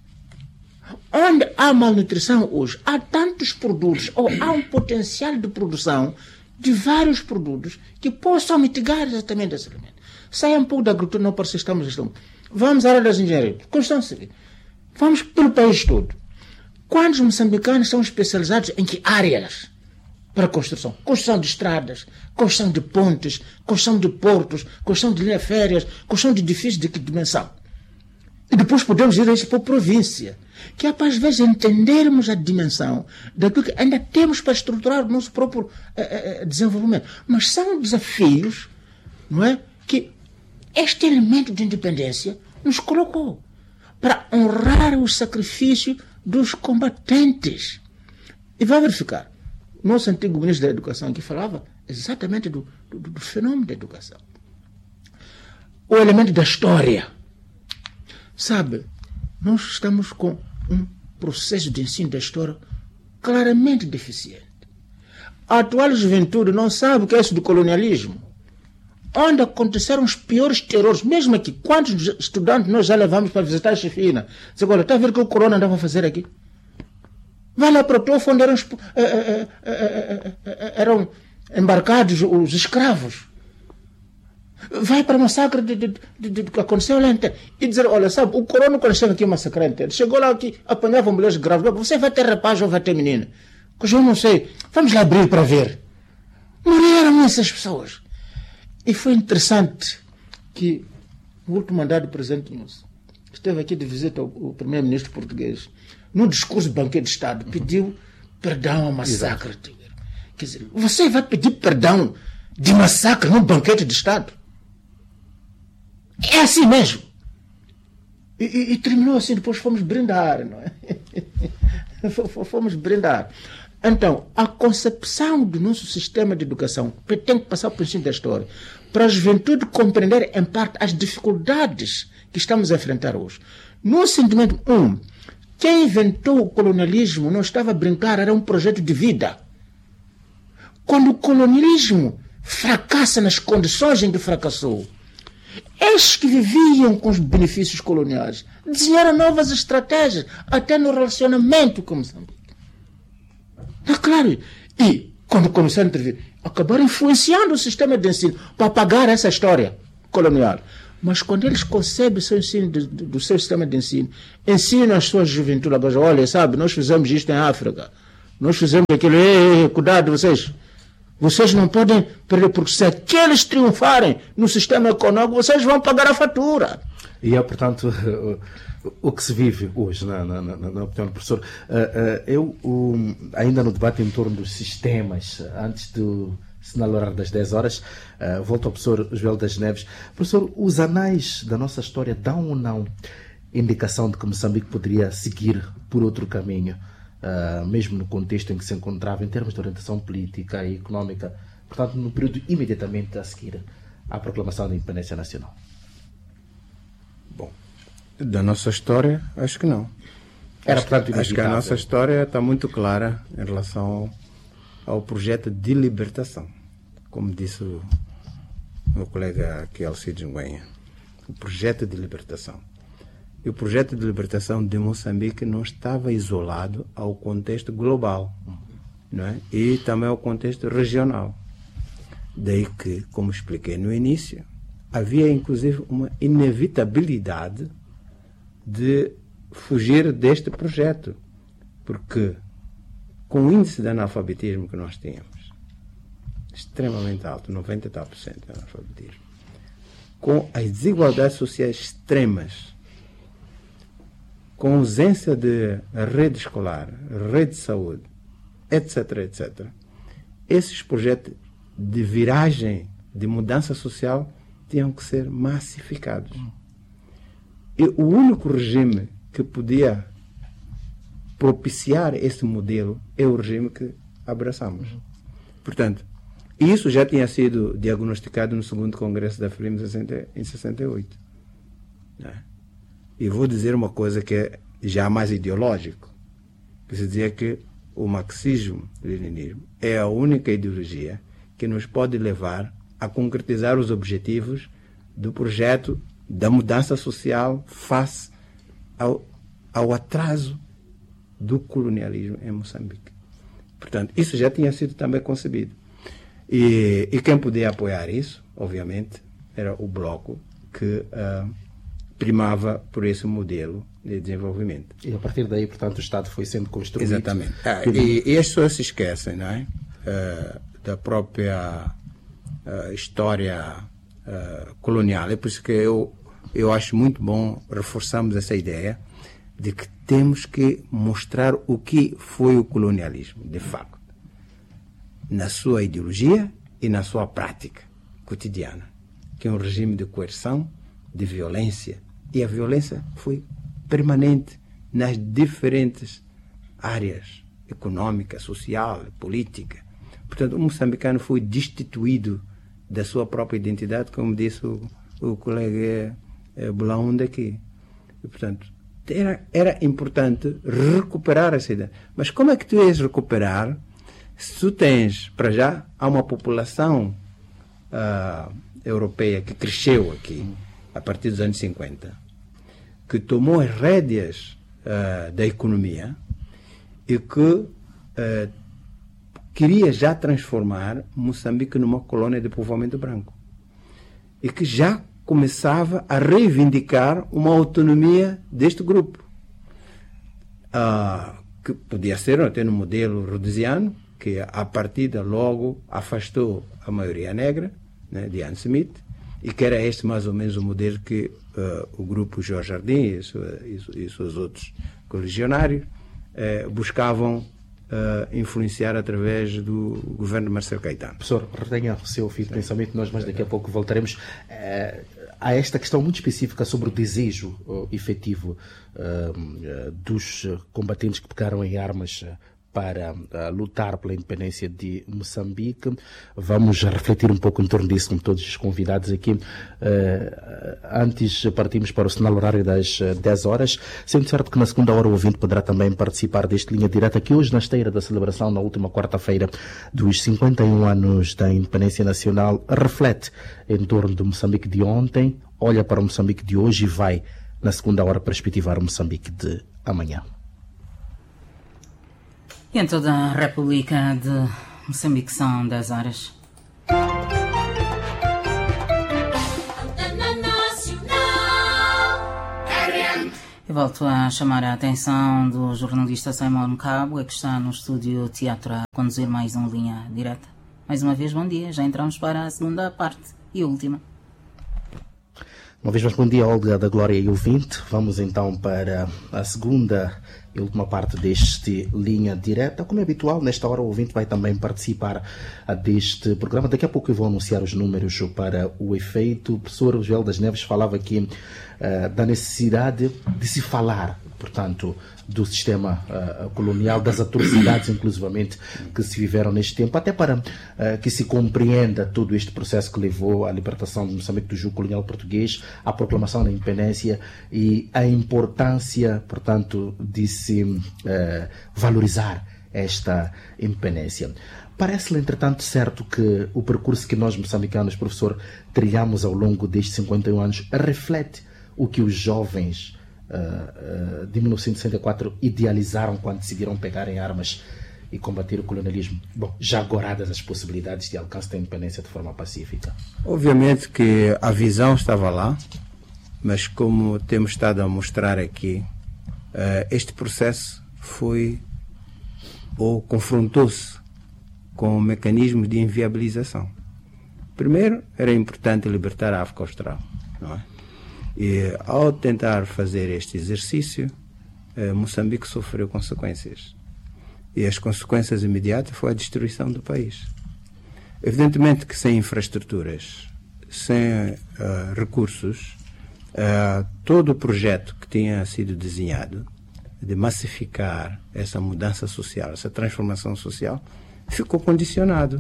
Speaker 5: Onde há malnutrição hoje, há tantos produtos, ou há um potencial de produção de vários produtos que possam mitigar exatamente esse elemento. Saia um pouco da agricultura, não para estamos estamos. Vamos à área das engenharias, construção civil. Vamos pelo país todo. Quantos moçambicanos são especializados em que áreas para construção? Construção de estradas, construção de pontes, construção de portos, construção de linhas férreas, construção de edifícios de que dimensão? E depois podemos ir a isso para a província, que é para às vezes entendermos a dimensão daquilo que ainda temos para estruturar o nosso próprio eh, eh, desenvolvimento. Mas são desafios, não é, que este elemento de independência nos colocou para honrar o sacrifício dos combatentes. E vai verificar. Nosso antigo ministro da Educação aqui falava exatamente do, do, do fenômeno da educação. O elemento da história. Sabe, nós estamos com um processo de ensino da história claramente deficiente. A atual juventude não sabe o que é isso do colonialismo. Onde aconteceram os piores terrores, mesmo aqui. Quantos estudantes nós já levamos para visitar a chefina? Diz agora, está a ver o que o corona andava a fazer aqui? Vai lá para o Tofu, onde eram, eh, eh, eh, eh, eram embarcados os escravos. Vai para o massacre de, de, de, de, que aconteceu lá inteiro. E dizer, olha, sabe, o corona quando esteve aqui massacrando inteiro, chegou lá aqui, apanhava mulheres grávidas. Você vai ter rapaz ou vai ter menina? Pois eu não sei. Vamos lá abrir para ver. Morreram essas pessoas. E foi interessante que o último mandato do presidente Nunes esteve aqui de visita ao, ao primeiro-ministro português. No discurso do banquete de Estado, pediu perdão ao massacre. Exato. Quer dizer, você vai pedir perdão de massacre num banquete de Estado? É assim mesmo. E, e, e terminou assim, depois fomos brindar, não é? Fomos brindar. Então, a concepção do nosso sistema de educação tem que passar por ensino da história para a juventude compreender, em parte, as dificuldades que estamos a enfrentar hoje. No sentimento, um, quem inventou o colonialismo não estava a brincar, era um projeto de vida. Quando o colonialismo fracassa nas condições em que fracassou, estes que viviam com os benefícios coloniais desenharam novas estratégias, até no relacionamento com Moçambique. É claro. E quando começaram a intervir, acabaram influenciando o sistema de ensino para apagar essa história colonial. Mas quando eles concebem o seu ensino, do, do seu sistema de ensino, ensinam as suas juventude agora, olha, sabe, nós fizemos isto em África, nós fizemos aquilo, ei, ei, cuidado vocês, vocês não podem perder, porque se aqueles triunfarem no sistema econômico, vocês vão pagar a fatura.
Speaker 2: E é, portanto, o que se vive hoje, na, na, na, na opinião do professor. Eu, ainda no debate em torno dos sistemas, antes do sinal horário das dez horas, volto ao professor Joel das Neves. Professor, os anais da nossa história dão ou não indicação de que Moçambique poderia seguir por outro caminho, mesmo no contexto em que se encontrava, em termos de orientação política e económica, portanto, no período imediatamente a seguir à proclamação da independência nacional?
Speaker 1: Bom, da nossa história, acho que não.
Speaker 2: Era,
Speaker 1: acho,
Speaker 2: portanto,
Speaker 1: acho que a nossa história está muito clara em relação ao projeto de libertação, como disse o meu colega aqui, Alcides Nguyen. O projeto de libertação. E o projeto de libertação de Moçambique não estava isolado ao contexto global, não é? E também ao contexto regional. Daí que, como expliquei no início, havia inclusive uma inevitabilidade de fugir deste projeto, porque com o índice de analfabetismo que nós tínhamos, extremamente alto, noventa e tal por cento de analfabetismo, com as desigualdades sociais extremas, com a ausência de rede escolar, rede de saúde, etc, etcétera, esses projetos de viragem, de mudança social, tinham que ser massificados. E o único regime que podia propiciar esse modelo é o regime que abraçamos. Portanto, isso já tinha sido diagnosticado no segundo Congresso da FRIM em sessenta e oito. Né? E vou dizer uma coisa que é já mais ideológico, que se dizia que o marxismo-leninismo é a única ideologia que nos pode levar a concretizar os objetivos do projeto da mudança social face ao, ao atraso do colonialismo em Moçambique. Portanto, isso já tinha sido também concebido. E, e quem podia apoiar isso, obviamente, era o Bloco, que uh, primava por esse modelo de desenvolvimento.
Speaker 2: E a partir daí, portanto, o Estado foi sendo construído.
Speaker 1: Exatamente. Ah, e, e as pessoas se esquecem, não é? Uh, da própria uh, história uh, colonial. É por isso que eu, eu acho muito bom reforçarmos essa ideia de que temos que mostrar o que foi o colonialismo, de facto, na sua ideologia e na sua prática cotidiana, que é um regime de coerção, de violência, e a violência foi permanente nas diferentes áreas econômica, social, política. Portanto, o moçambicano foi destituído da sua própria identidade, como disse o, o colega eh, Bulaunda aqui. E, portanto, era, era importante recuperar essa ideia. Mas como é que tu ias recuperar se tu tens, para já, há uma população uh, europeia que cresceu aqui a partir dos anos cinquenta, que tomou as rédeas uh, da economia e que uh, queria já transformar Moçambique numa colônia de povoamento branco. E que já começava a reivindicar uma autonomia deste grupo. Uh, que podia ser até no modelo rhodesiano, que a partida logo afastou a maioria negra, né, de Ian Smith, e que era este mais ou menos o modelo que uh, o grupo Jorge Jardim e, sua, e, e seus outros coligionários uh, buscavam uh, influenciar através do governo de Marcelo Caetano.
Speaker 2: Professor, retenha o seu fio de pensamento, nós mais daqui a pouco voltaremos uh, a esta questão muito específica sobre o desejo uh, efetivo uh, uh, dos combatentes que pegaram em armas uh, para uh, lutar pela independência de Moçambique. Vamos refletir um pouco em torno disso com todos os convidados aqui. Uh, antes partimos para o sinal horário das uh, dez horas, sendo certo que na segunda hora o ouvinte poderá também participar deste Linha Direta, que hoje, na esteira da celebração, na última quarta-feira, dos cinquenta e um anos da independência nacional, reflete em torno do Moçambique de ontem, olha para o Moçambique de hoje e vai, na segunda hora, perspectivar o Moçambique de amanhã.
Speaker 6: Em toda a República de Moçambique são dez horas. Eu volto a chamar a atenção do jornalista Simon Cabo, que está no estúdio Teatro a conduzir mais uma linha direta. Mais uma vez, bom dia. Já entramos para a segunda parte e última.
Speaker 2: Uma vez mais, bom dia, Olga da Glória e ouvinte. Vamos então para a segunda e última parte deste Linha Direta. Como é habitual, nesta hora o ouvinte vai também participar deste programa. Daqui a pouco eu vou anunciar os números para o efeito. O professor Joel das Neves falava aqui uh, da necessidade de se falar, portanto, do sistema uh, colonial, das atrocidades, inclusivamente, que se viveram neste tempo, até para uh, que se compreenda todo este processo que levou à libertação de Moçambique do jugo colonial português, à proclamação da independência e a importância, portanto, de se uh, valorizar esta independência. Parece-lhe, entretanto, certo que o percurso que nós, moçambicanos, professor, trilhamos ao longo destes cinquenta e um anos reflete o que os jovens Uh, uh, de mil novecentos e sessenta e quatro idealizaram quando decidiram pegar em armas e combater o colonialismo? Bom, já agoradas as possibilidades de alcance da independência de forma pacífica.
Speaker 1: Obviamente que a visão estava lá, mas como temos estado a mostrar aqui, uh, este processo foi ou confrontou-se com mecanismos de inviabilização. Primeiro, era importante libertar a África Austral, não é? E ao tentar fazer este exercício, eh, Moçambique sofreu consequências. E as consequências imediatas foi a destruição do país. Evidentemente que sem infraestruturas, sem uh, recursos, uh, todo o projeto que tinha sido desenhado de massificar essa mudança social, essa transformação social, ficou condicionado.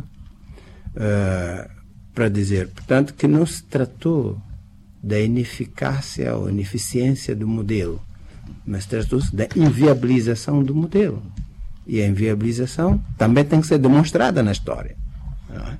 Speaker 1: Uh, para dizer, portanto, que não se tratou da ineficácia ou ineficiência do modelo, mas tratou-se da inviabilização do modelo. E a inviabilização também tem que ser demonstrada na história. Não é?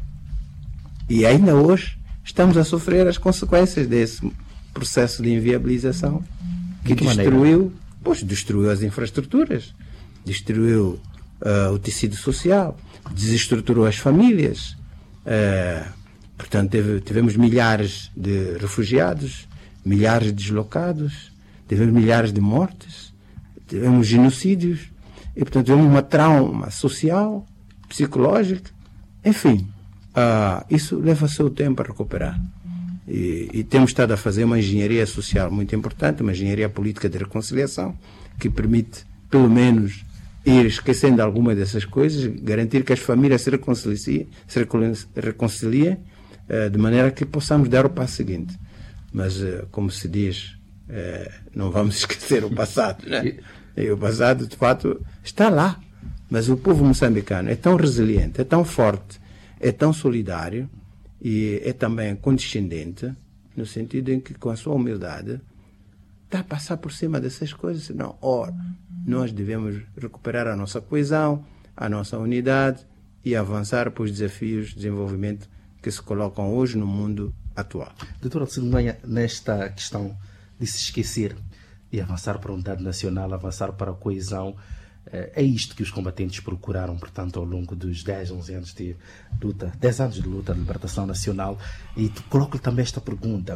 Speaker 1: E ainda hoje estamos a sofrer as consequências desse processo de inviabilização que, que destruiu, pois, destruiu as infraestruturas, destruiu uh, o tecido social, desestruturou as famílias. Uh, Portanto, teve, tivemos milhares de refugiados, milhares de deslocados, tivemos milhares de mortes, tivemos genocídios, e, portanto, tivemos uma trauma social, psicológica, enfim, uh, isso leva seu tempo a recuperar. E, e temos estado a fazer uma engenharia social muito importante, uma engenharia política de reconciliação, que permite, pelo menos, ir esquecendo alguma dessas coisas, garantir que as famílias se reconciliem, se reconciliem de maneira que possamos dar o passo seguinte. Mas, como se diz, não vamos esquecer o passado, né? E o passado, de fato, está lá. Mas o povo moçambicano é tão resiliente, é tão forte, é tão solidário e é também condescendente, no sentido em que, com a sua humildade, está a passar por cima dessas coisas. Não, ora, nós devemos recuperar a nossa coesão, a nossa unidade e avançar para os desafios de desenvolvimento que se colocam hoje no mundo atual.
Speaker 2: Doutor Alcides, nesta questão de se esquecer e avançar para a unidade nacional, avançar para a coesão, é isto que os combatentes procuraram, portanto, ao longo dos dez, onze anos de luta, dez anos de luta de libertação nacional. E coloco-lhe também esta pergunta.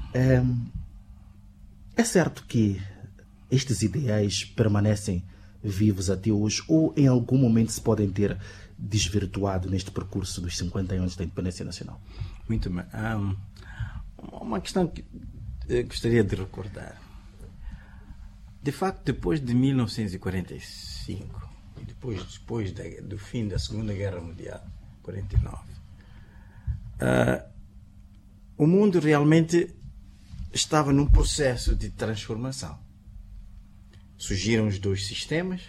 Speaker 2: É certo que estes ideais permanecem vivos até hoje ou em algum momento se podem ter desvirtuado neste percurso dos cinquenta anos da independência nacional?
Speaker 3: Muito bem. Um, uma questão que eu gostaria de recordar. De facto, depois de mil novecentos e quarenta e cinco, e depois, depois da, do fim da Segunda Guerra Mundial, quarenta e nove, uh, o mundo realmente estava num processo de transformação. Surgiram os dois sistemas,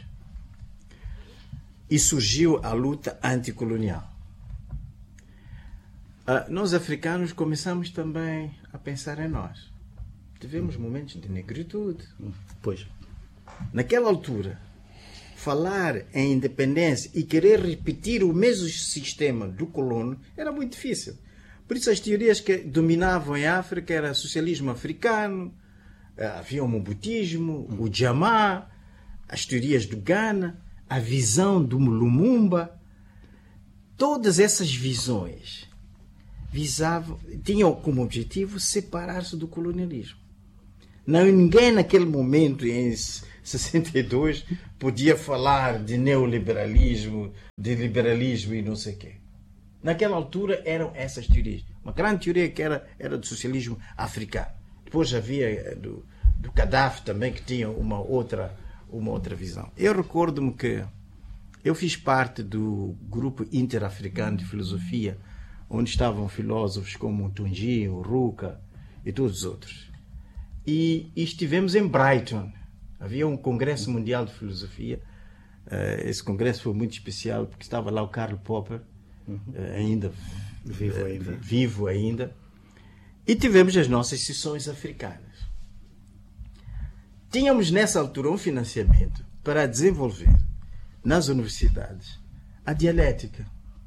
Speaker 3: e surgiu a luta anticolonial. Uh, nós, africanos, começamos também a pensar em nós. Tivemos momentos de negritude.
Speaker 2: Pois.
Speaker 3: Naquela altura, falar em independência e querer repetir o mesmo sistema do colono era muito difícil. Por isso, as teorias que dominavam em África era socialismo africano, havia o mobutismo, o Jamá, as teorias do Ghana, a visão do Lumumba. todas essas visões visavam, tinham como objetivo separar-se do colonialismo. Não, ninguém naquele momento, em sessenta e dois, podia falar de neoliberalismo, de liberalismo e não sei o quê. Naquela altura eram essas teorias. Uma grande teoria que era, era do socialismo africano. Depois havia do, do Gaddafi também, que tinha uma outra, uma outra visão. Eu recordo-me que eu fiz parte do grupo interafricano de filosofia, onde estavam filósofos como o Tunji, o Ruka e todos os outros. E, e estivemos em Brighton. Havia um congresso mundial de filosofia. Uh, esse congresso foi muito especial porque estava lá o Karl Popper, uh, ainda,
Speaker 2: vivo ainda.
Speaker 3: Uh, vivo ainda. E tivemos as nossas sessões africanas. Tínhamos nessa altura um financiamento para desenvolver nas universidades a dialética.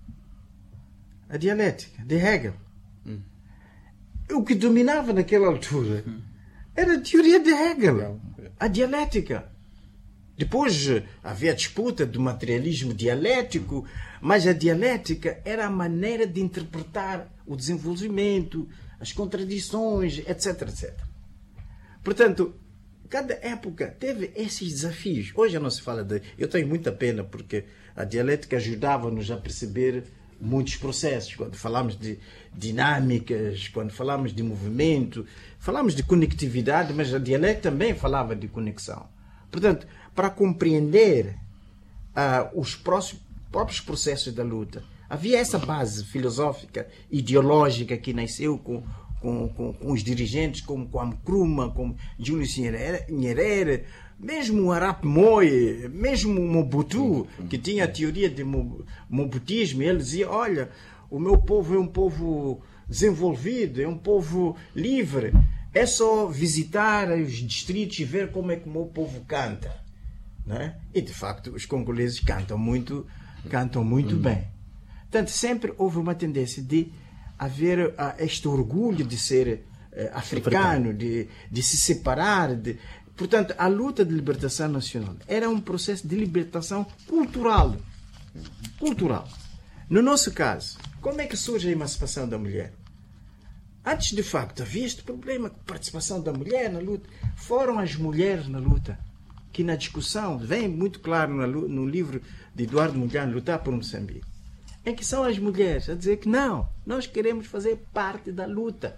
Speaker 3: A dialética de Hegel. Hum. O que dominava naquela altura hum. era a teoria de Hegel, a dialética. Depois havia a disputa do materialismo dialético, mas a dialética era a maneira de interpretar o desenvolvimento, as contradições, etc, etcétera. Portanto, cada época teve esses desafios. Hoje não se fala de... Eu tenho muita pena porque a dialética ajudava-nos a perceber muitos processos. Quando falamos de dinâmicas, quando falamos de movimento, falamos de conectividade, mas a dialética também falava de conexão. Portanto, para compreender uh, os próximos, próprios processos da luta, havia essa base filosófica, ideológica que nasceu com, com, com, com os dirigentes como Kwame Nkrumah, como Julius Nyerere, mesmo o Arap Moi, mesmo o Mobutu, que tinha a teoria de mobutismo. Ele dizia, olha, o meu povo é um povo desenvolvido, é um povo livre. É só visitar os distritos e ver como é que o meu povo canta. Né? E, de facto, os congoleses cantam muito, cantam muito bem. Portanto, sempre houve uma tendência de haver uh, este orgulho de ser uh, africano, de, de se separar. De... Portanto, a luta de libertação nacional era um processo de libertação cultural. Cultural. No nosso caso, como é que surge a emancipação da mulher? Antes, de facto, havia este problema de participação da mulher na luta. Foram as mulheres na luta, que na discussão, vem muito claro no, no livro de Eduardo Mondlane, Lutar por Moçambique, em que são as mulheres a dizer que não, nós queremos fazer parte da luta.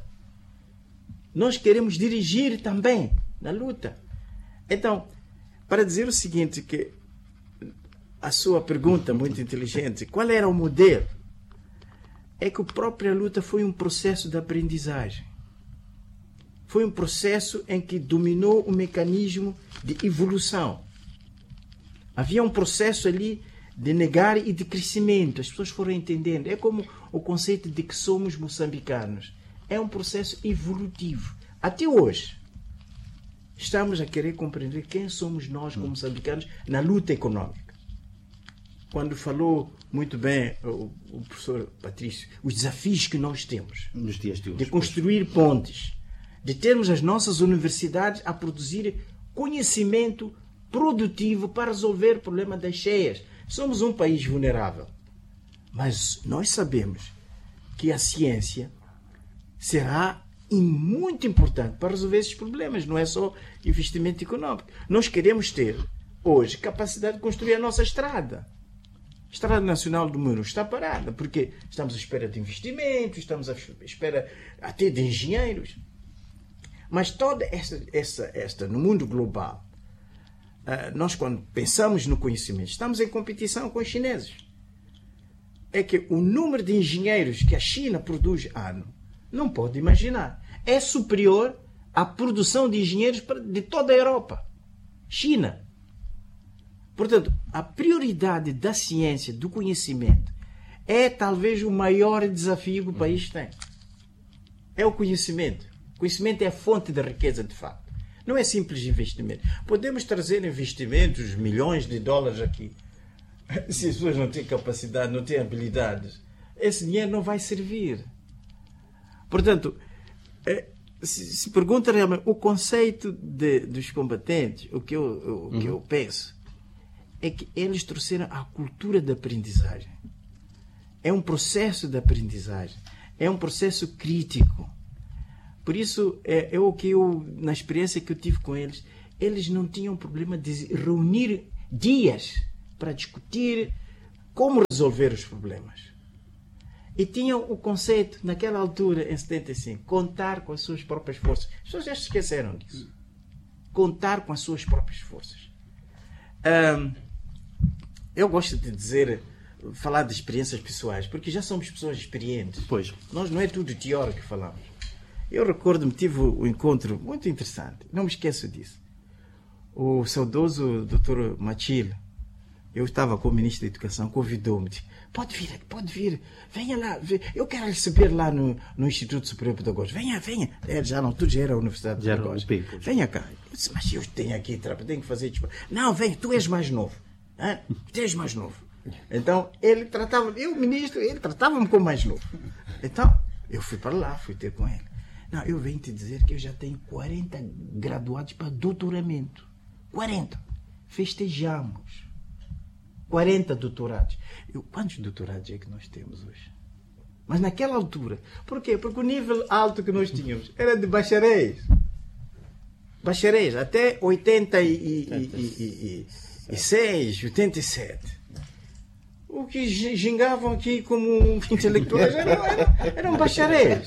Speaker 3: Nós queremos dirigir também na luta. Então, para dizer o seguinte, que a sua pergunta muito inteligente, qual era o modelo? É que a própria luta foi um processo de aprendizagem. Foi um processo em que dominou o mecanismo de evolução. Havia um processo ali de negar e de crescimento. As pessoas foram entendendo. É como o conceito de que somos moçambicanos. É um processo evolutivo. Até hoje, estamos a querer compreender quem somos nós como moçambicanos na luta econômica. Quando falou muito bem o, o professor Patrício, os desafios que nós temos
Speaker 2: nos dias de hoje,
Speaker 3: de construir pontes, de termos as nossas universidades a produzir conhecimento produtivo para resolver o problema das cheias. Somos um país vulnerável, mas nós sabemos que a ciência será muito importante para resolver esses problemas, não é só investimento econômico. Nós queremos ter hoje capacidade de construir a nossa estrada. A Estrada Nacional do Muro está parada, porque estamos à espera de investimentos, estamos à espera até de engenheiros. Mas toda esta, esta, esta no mundo global, nós quando pensamos no conhecimento, estamos em competição com os chineses. É que o número de engenheiros que a China produz ano, não pode imaginar, é superior à produção de engenheiros de toda a Europa. China. Portanto, a prioridade da ciência, do conhecimento, é talvez o maior desafio que o país tem. É o conhecimento. O conhecimento é a fonte da riqueza, de facto. Não é simples investimento. Podemos trazer investimentos, milhões de dólares aqui. Se as pessoas não têm capacidade, não têm habilidades, esse dinheiro não vai servir. Portanto, se, se pergunta realmente o conceito de, dos combatentes, o que eu, o que eu penso, é que eles trouxeram a cultura da aprendizagem. é um processo de aprendizagem, é um processo crítico. Por isso, é, é o que eu, na experiência que eu tive com eles, eles não tinham problema de reunir dias para discutir como resolver os problemas. E tinham o conceito, naquela altura, em setenta e cinco, contar com as suas próprias forças. As pessoas já se esqueceram disso. Contar com as suas próprias forças. Um, eu gosto de dizer, falar de experiências pessoais, porque já somos pessoas experientes.
Speaker 2: Pois.
Speaker 3: Nós não é tudo teórico que falamos. Eu recordo-me, tive um encontro muito interessante, não me esqueço disso. O saudoso doutor Machil, eu estava com o ministro da Educação, convidou-me, disse, pode vir, pode vir, venha lá, eu quero receber lá no, no Instituto Superior Pedagógico, venha, venha. Ele já não, tudo já era a Universidade
Speaker 2: Já
Speaker 3: Pedagógica.
Speaker 2: era o P,
Speaker 3: venha cá. Eu disse, mas eu tenho aqui, tenho que fazer... Não, vem, tu és mais novo. Hein? Tu és mais novo. Então, ele tratava, eu, ministro, ele tratava-me como mais novo. Então, eu fui para lá, fui ter com ele. Não, eu venho te dizer que eu já tenho quarenta graduados para doutoramento. quarenta. Festejamos. quarenta doutorados. Eu, quantos doutorados é que nós temos hoje? Mas naquela altura. Por quê? Porque o nível alto que nós tínhamos era de bacharéis. Bacharéis, até oitenta e seis, oitenta e sete. O que gingavam aqui como intelectuais eram, eram, eram bacharéis.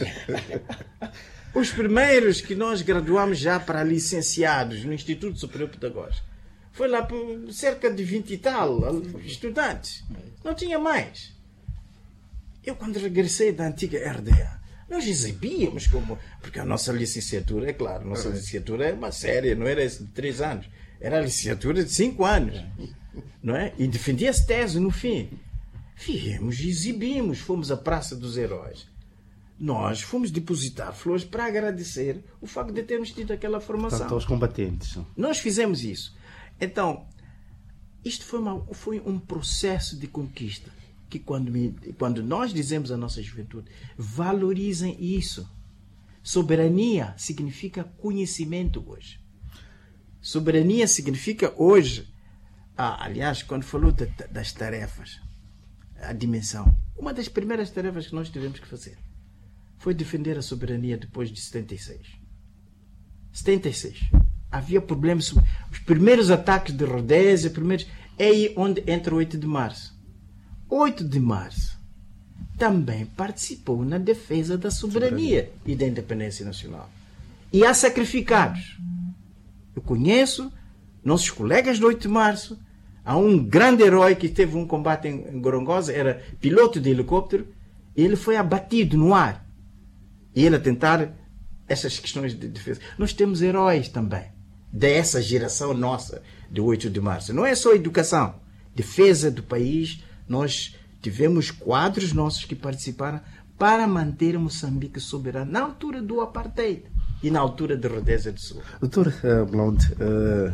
Speaker 3: Os primeiros que nós graduamos já para licenciados no Instituto Superior Pedagógico foi lá por cerca de vinte e tal estudantes. Não tinha mais. Eu, quando regressei da antiga R D A, nós exibíamos como... Porque a nossa licenciatura, é claro, a nossa licenciatura é uma séria, não era de três anos. Era a licenciatura de cinco anos. Não é? E defendia-se tese no fim. Viemos e exibimos, fomos à Praça dos Heróis. Nós fomos depositar flores para agradecer o facto de termos tido aquela formação.
Speaker 2: Tanto aos combatentes.
Speaker 3: Nós fizemos isso. Então, isto foi, uma, foi um processo de conquista que quando, me, quando nós dizemos à nossa juventude, valorizem isso. Soberania significa conhecimento hoje. Soberania significa hoje, ah, aliás, quando falou de, das tarefas, a dimensão, uma das primeiras tarefas que nós tivemos que fazer foi defender a soberania depois de setenta e seis. setenta e seis. Havia problemas, os primeiros ataques de Rodésia, primeiros, é aí onde entra o oito de março. oito de março também participou na defesa da soberania, soberania. E da independência nacional. E há sacrificados. Eu conheço nossos colegas do oito de março. Há um grande herói que teve um combate em Gorongosa, era piloto de helicóptero, e ele foi abatido no ar. E ele a tentar essas questões de defesa. Nós temos heróis também, dessa geração nossa, de oito de março. Não é só educação, defesa do país. Nós tivemos quadros nossos que participaram para manter Moçambique soberano na altura do apartheid e na altura de Rodésia do Sul.
Speaker 2: Doutor uh, Blonde, uh,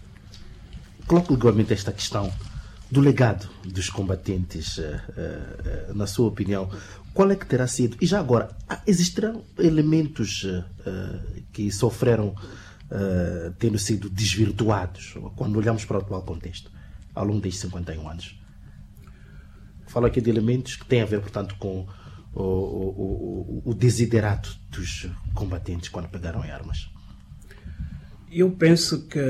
Speaker 2: coloco igualmente esta questão do legado dos combatentes, uh, uh, na sua opinião, qual é que terá sido? E já agora, existirão elementos uh, uh, que sofreram uh, tendo sido desvirtuados quando olhamos para o atual contexto, ao longo destes cinquenta e um anos? Falo aqui de elementos que têm a ver, portanto, com o, o, o, o desiderato dos combatentes quando pegaram em armas.
Speaker 4: Eu penso que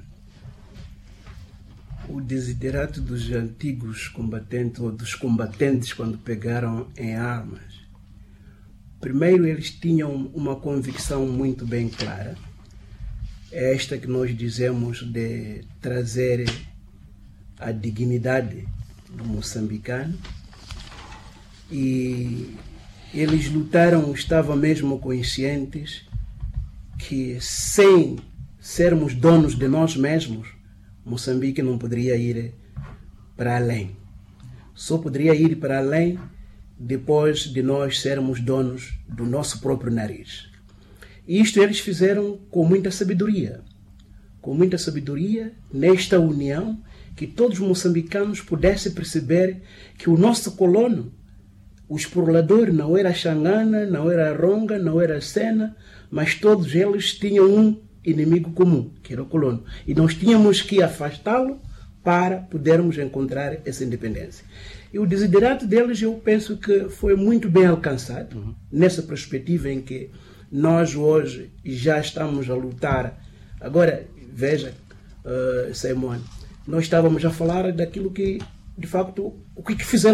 Speaker 4: o desiderato dos antigos combatentes, ou dos combatentes quando pegaram em armas, primeiro eles tinham uma convicção muito bem clara. É esta que nós dizemos de trazer a dignidade do moçambicano, e eles lutaram, estavam mesmo conscientes que sem sermos donos de nós mesmos, Moçambique não poderia ir para além. Só poderia ir para além depois de nós sermos donos do nosso próprio nariz. E isto eles fizeram com muita sabedoria. Com muita sabedoria, nesta união, que todos os moçambicanos pudessem perceber que o nosso colono, o explorador, não era Xangana, não era Ronga, não era Sena, mas todos eles tinham um inimigo comum, que era o colono. E nós tínhamos que afastá-lo para podermos encontrar essa independência. E o desiderato deles, eu penso que foi muito bem alcançado, uhum. nessa perspectiva em que nós hoje já estamos a lutar. Agora, veja, uh, Simone, nós estávamos a falar daquilo que, de facto, o que fizeram